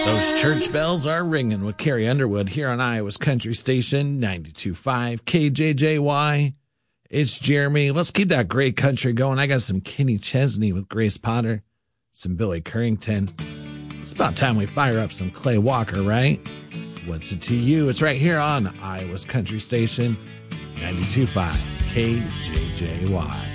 Those church bells are ringing with Carrie Underwood here on Iowa's Country Station, 92.5 KJJY. It's Jeremy. Let's keep that great country going. I got some Kenny Chesney with Grace Potter, some Billy Currington. It's about time we fire up some Clay Walker, right? What's it to you? It's right here on Iowa's Country Station, 92.5 KJJY.